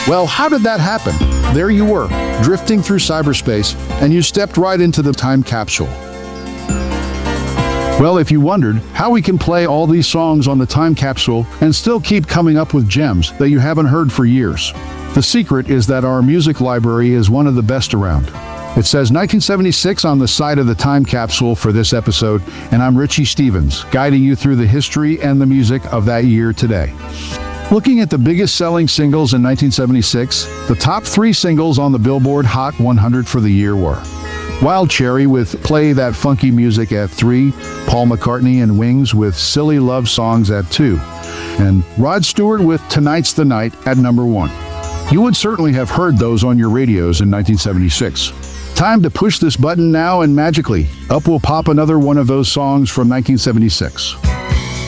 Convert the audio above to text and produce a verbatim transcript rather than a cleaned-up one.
Well, how did that happen? There you were, drifting through cyberspace, and you stepped right into the time capsule. Well, if you wondered how we can play all these songs on the time capsule and still keep coming up with gems that you haven't heard for years, the secret is that our music library is one of the best around. It says nineteen seventy-six on the side of the time capsule for this episode, and I'm Richie Stevens, guiding you through the history and the music of that year today. Looking at the biggest selling singles in nineteen seventy-six, the top three singles on the Billboard Hot one hundred for the year were Wild Cherry with Play That Funky Music at three, Paul McCartney and Wings with Silly Love Songs at two, and Rod Stewart with Tonight's the Night at number one. You would certainly have heard those on your radios in nineteen seventy-six. Time to push this button now, and magically, up will pop another one of those songs from nineteen seventy-six.